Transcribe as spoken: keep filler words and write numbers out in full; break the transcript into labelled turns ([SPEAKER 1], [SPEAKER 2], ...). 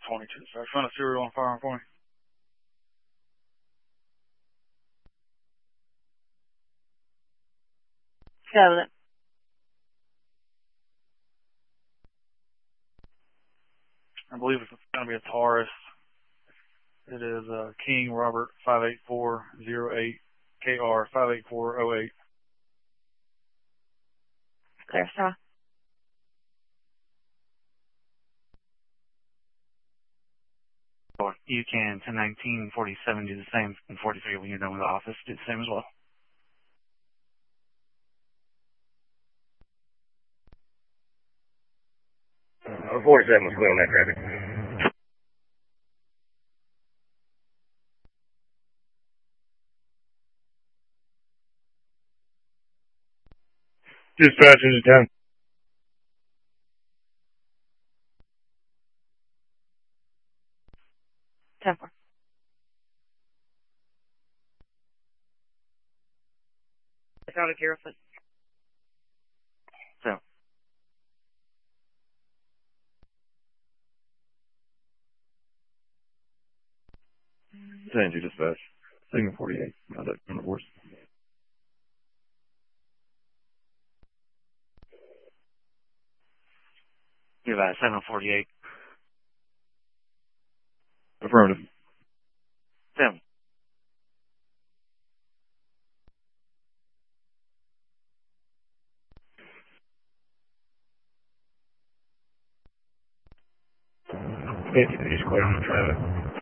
[SPEAKER 1] twenty-two. Sorry, find a serial on firearm for me.
[SPEAKER 2] Seven.
[SPEAKER 1] I believe it's going to be a Taurus. It is uh, King Robert five eight four zero eight K R five eight four zero eight.
[SPEAKER 2] Clear, sir.
[SPEAKER 3] Or you can ten nineteen forty-seven do the same, and forty-three when you're done with the office do the same as well.
[SPEAKER 4] Uh, forty-seven was clear on that traffic.
[SPEAKER 5] Dispatch into ten.
[SPEAKER 2] ten four. It's out of your foot.
[SPEAKER 3] So.
[SPEAKER 5] ten two dispatch. Signal forty-eight. Contact on the horse.
[SPEAKER 3] You've got seven forty-eight.
[SPEAKER 5] Affirmative.
[SPEAKER 3] Seven.
[SPEAKER 5] Fifty, he's clear on the traffic.